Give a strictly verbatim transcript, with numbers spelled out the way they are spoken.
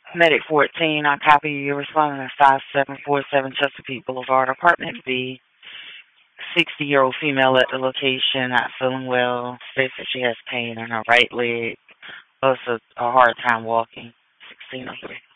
Medic fourteen, I copy you. Responding to five seven four seven Chesapeake Boulevard, Apartment B. sixty-year-old female at the location, not feeling well. States that she has pain in her right leg. Also, a hard time walking. sixteen oh three.